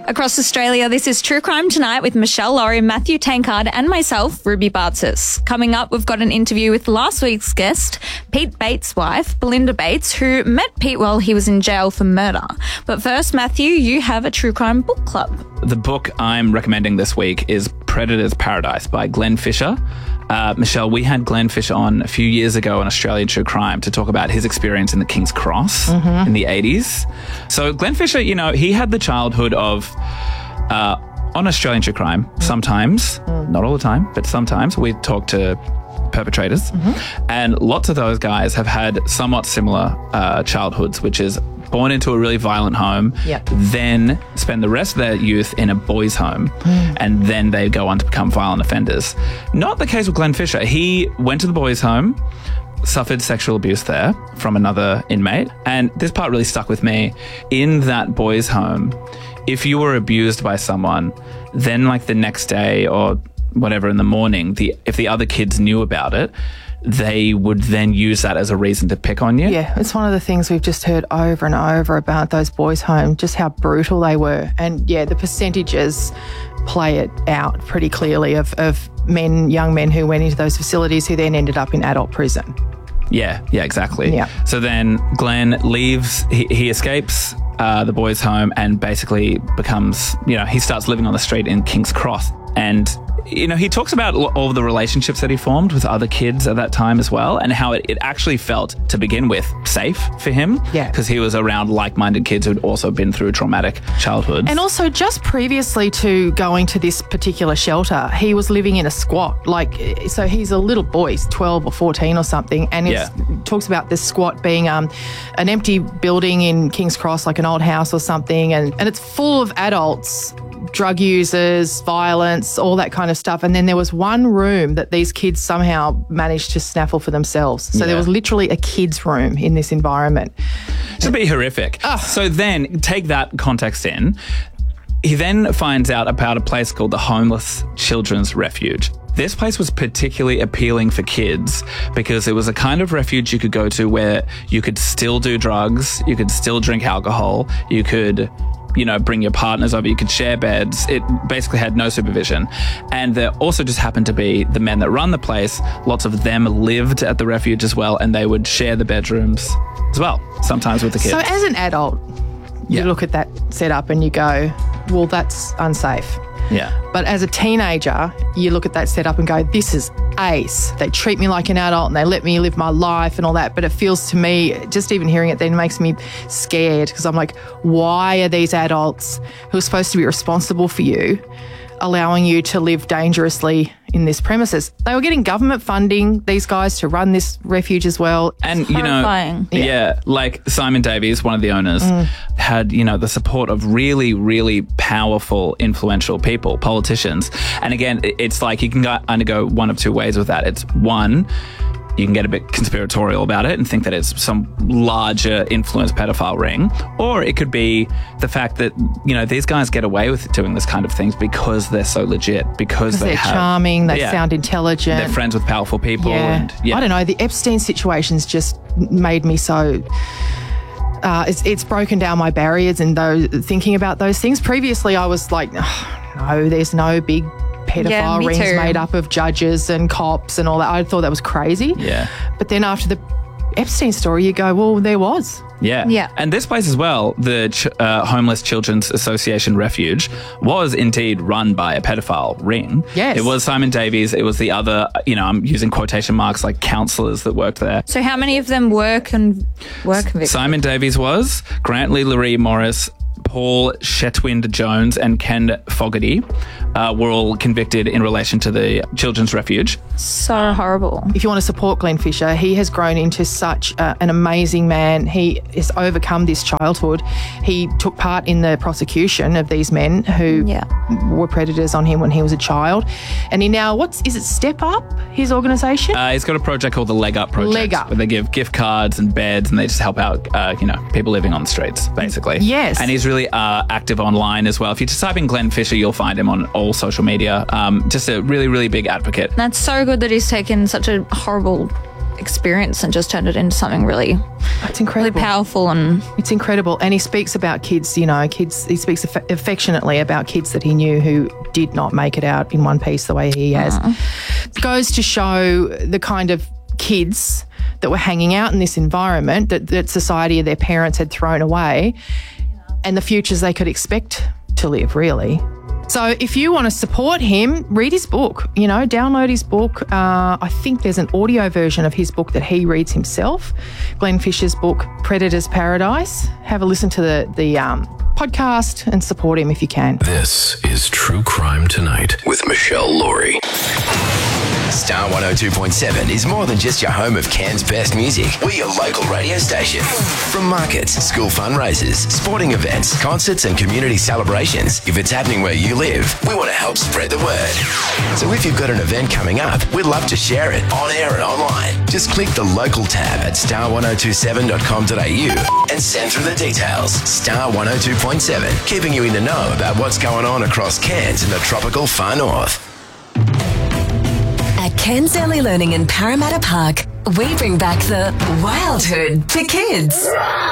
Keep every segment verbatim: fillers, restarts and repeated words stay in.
Across Australia, this is True Crime Tonight with Michelle Laurie, Matthew Tankard and myself, Ruby Bartzis. Coming up, we've got an interview with last week's guest, Pete Bates' wife, Belinda Bates, who met Pete while he was in jail for murder. But first, Matthew, you have a True Crime book club. The book I'm recommending this week is Predator's Paradise by Glenn Fisher. Uh, Michelle, we had Glenn Fisher on a few years ago on Australian True Crime to talk about his experience in the King's Cross mm-hmm. in the eighties. So Glenn Fisher, you know, he had the childhood of, uh, on Australian True Crime, sometimes, mm. not all the time, but sometimes we talk to perpetrators. Mm-hmm. And lots of those guys have had somewhat similar uh, childhoods, which is born into a really violent home, yep. then spend the rest of their youth in a boys' home, mm. and then they go on to become violent offenders. Not the case with Glenn Fisher. He went to the boys' home, suffered sexual abuse there from another inmate, and this part really stuck with me. In that boys' home, if you were abused by someone, then like the next day or whatever in the morning, the if the other kids knew about it, they would then use that as a reason to pick on you. Yeah, it's one of the things we've just heard over and over about those boys' home, just how brutal they were. And yeah, the percentages play it out pretty clearly of, of men, young men who went into those facilities who then ended up in adult prison. Yeah, yeah, exactly. Yeah. So then Glenn leaves, he, he escapes uh, the boys' home and basically becomes, you know, he starts living on the street in King's Cross. And you know, he talks about all of the relationships that he formed with other kids at that time as well, and how it, it actually felt, to begin with, safe for him. Yeah. Because he was around like-minded kids who'd also been through traumatic childhoods. And also, just previously to going to this particular shelter, he was living in a squat. Like, so he's a little boy, he's twelve or fourteen or something, and yeah. it talks about this squat being um, an empty building in King's Cross, like an old house or something, and, and it's full of adults, drug users, violence, all that kind of stuff. And then there was one room that these kids somehow managed to snaffle for themselves. So yeah. there was literally a kid's room in this environment. It's a bit horrific. Oh. So then take that context in. He then finds out about a place called the Homeless Children's Refuge. This place was particularly appealing for kids because it was a kind of refuge you could go to where you could still do drugs, you could still drink alcohol, you could, you know, bring your partners over, you could share beds. It basically had no supervision. And there also just happened to be the men that run the place, lots of them lived at the refuge as well, and they would share the bedrooms as well, sometimes with the kids. So as an adult, you yeah. look at that setup and you go, well, that's unsafe. Yeah. But as a teenager, you look at that setup and go, this is ace. They treat me like an adult and they let me live my life and all that. But it feels to me, just even hearing it then makes me scared because I'm like, why are these adults who are supposed to be responsible for you allowing you to live dangerously in this premises? They were getting government funding, these guys, to run this refuge as well. And, you know, Horrifying. yeah. Yeah. like Simon Davies, one of the owners, mm. had, you know, the support of really, really powerful, influential people, politicians. And again, it's like you can go, undergo one of two ways with that. It's one, you can get a bit conspiratorial about it and think that it's some larger influence pedophile ring. Or it could be the fact that, you know, these guys get away with doing this kind of things because they're so legit, because they they're have, charming, they yeah, sound intelligent. they're friends with powerful people. Yeah. And, yeah. I don't know, the Epstein situation's just made me so... Uh, it's, it's broken down my barriers and those, thinking about those things. Previously, I was like, oh, no, there's no big pedophile Yeah, me rings too. made up of judges and cops and all that. I thought that was crazy. Yeah. But then after the Epstein story, you go, well, there was. Yeah. Yeah. And this place as well, the Ch- uh, Homeless Children's Association Refuge, was indeed run by a pedophile ring. Yes. It was Simon Davies. It was the other, you know, I'm using quotation marks, like counsellors that worked there. So how many of them were, con- were convicted? Simon Davies was, Grantley Laree Morris, Paul Shetwind Jones and Ken Fogarty uh, were all convicted in relation to the Children's Refuge. So horrible. If you want to support Glenn Fisher, he has grown into such uh, an amazing man. He has overcome this childhood. He took part in the prosecution of these men who Yeah. were predators on him when he was a child. And he now, what's, is it Step Up, his organisation? Uh, he's got a project called the Leg Up Project. Leg Up. Where they give gift cards and beds and they just help out, uh, you know, people living on the streets, basically. Yes. And he's really uh, active online as well. If you just type in Glenn Fisher, you'll find him on all social media. Um, just a really, really big advocate. That's so good that he's taken such a horrible experience and just turned it into something really, It's incredible. really powerful. And It's incredible. And he speaks about kids, you know, kids, he speaks aff- affectionately about kids that he knew who did not make it out in one piece the way he has. It goes to show the kind of kids that were hanging out in this environment that, that society or their parents had thrown away and the futures they could expect to live, really. So if you want to support him, read his book, you know, download his book. Uh, I think there's an audio version of his book that he reads himself, Glenn Fisher's book, Predator's Paradise. Have a listen to the, the um, podcast and support him if you can. This is True Crime Tonight with Michelle Laurie. Star one oh two point seven is more than just your home of Cairns' best music. We're your local radio station. From markets, school fundraisers, sporting events, concerts and community celebrations, if it's happening where you live, we want to help spread the word. So if you've got an event coming up, we'd love to share it on air and online. Just click the local tab at star one oh two seven dot com dot a u and send through the details. Star one oh two point seven, keeping you in the know about what's going on across Cairns and the tropical far north. At Cairns Early Learning in Parramatta Park, we bring back the wildhood to kids.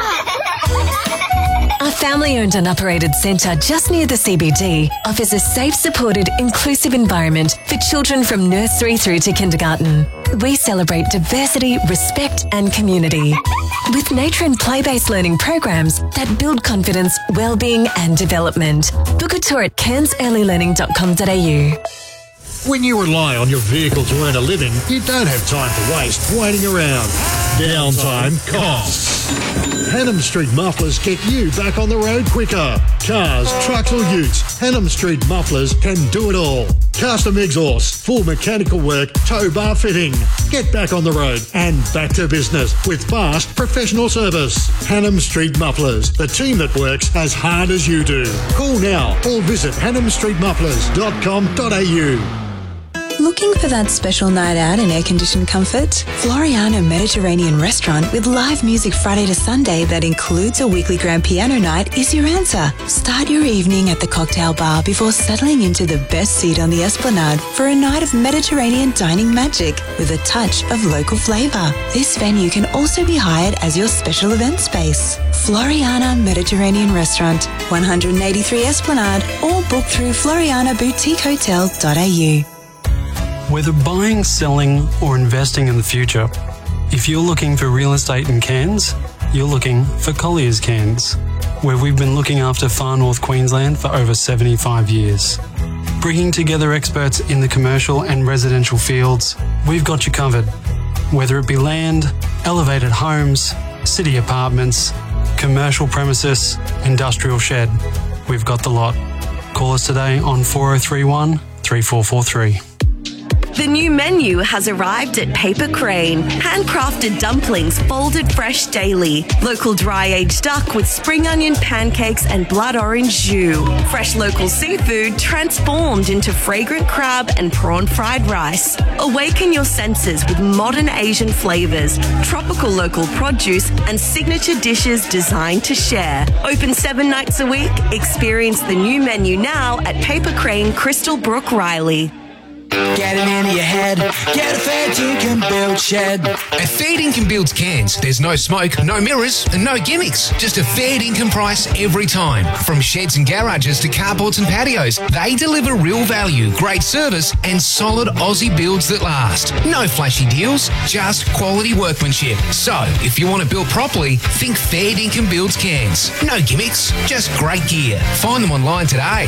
Our family-owned and operated centre just near the C B D offers a safe, supported, inclusive environment for children from nursery through to kindergarten. We celebrate diversity, respect and community with nature and play-based learning programs that build confidence, well-being and development. Book a tour at cairns early learning dot com dot a u. When you rely on your vehicle to earn a living, you don't have time to waste waiting around. Downtime costs. Hannam Street Mufflers get you back on the road quicker. Cars, trucks or utes, Hannam Street Mufflers can do it all. Custom exhaust, full mechanical work, tow bar fitting. Get back on the road and back to business with fast professional service. Hannam Street Mufflers, the team that works as hard as you do. Call now or visit hannam street mufflers dot com dot a u. Looking for that special night out in air-conditioned comfort? Floriana Mediterranean Restaurant with live music Friday to Sunday that includes a weekly grand piano night is your answer. Start your evening at the cocktail bar before settling into the best seat on the Esplanade for a night of Mediterranean dining magic with a touch of local flavour. This venue can also be hired as your special event space. Floriana Mediterranean Restaurant, one eighty-three Esplanade, or book through floriana boutique hotel dot a u. Whether buying, selling or investing in the future, if you're looking for real estate in Cairns, you're looking for Collier's Cairns, where we've been looking after far north Queensland for over seventy-five years. Bringing together experts in the commercial and residential fields, we've got you covered. Whether it be land, elevated homes, city apartments, commercial premises, industrial shed, we've got the lot. Call us today on four oh three one, three four four three. The new menu has arrived at Paper Crane. Handcrafted dumplings folded fresh daily. Local dry-aged duck with spring onion pancakes and blood orange jus. Fresh local seafood transformed into fragrant crab and prawn fried rice. Awaken your senses with modern Asian flavours, tropical local produce and signature dishes designed to share. Open seven nights a week. Experience the new menu now at Paper Crane, Crystal Brook, Riley. Get it into your head. Get a fair dinkum build shed. At Fair Dinkum Builds Cairns, there's no smoke, no mirrors, and no gimmicks. Just a fair dinkum price every time. From sheds and garages to carports and patios, they deliver real value, great service, and solid Aussie builds that last. No flashy deals, just quality workmanship. So, if you want to build properly, think Fair Dinkum Builds Cairns. No gimmicks, just great gear. Find them online today.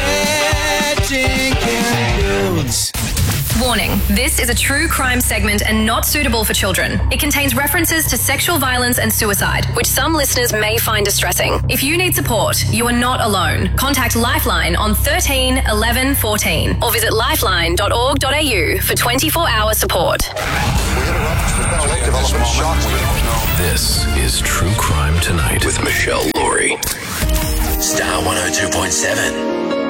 Fair dinkum builds. Warning, this is a true crime segment and not suitable for children. It contains references to sexual violence and suicide, which some listeners may find distressing. If you need support, you are not alone. Contact Lifeline on thirteen eleven fourteen or visit lifeline dot org dot a u for twenty-four hour support. This is True Crime Tonight with Michelle Laurie. Star one oh two point seven.